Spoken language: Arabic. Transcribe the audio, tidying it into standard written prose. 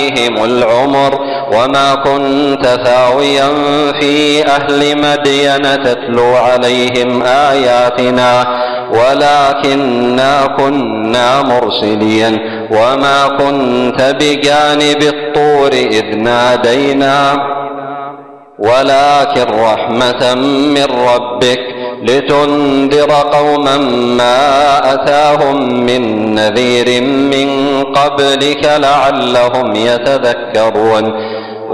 عليهم العمر وما كنت ثاويا في أهل مدين تتلو عليهم آياتنا ولكننا كنا مرسلين وما كنت بجانب الطور إذ نادينا ولكن رحمة من ربك لتنذر قوما ما أتاهم من نذير من قبلك لعلهم يتذكرون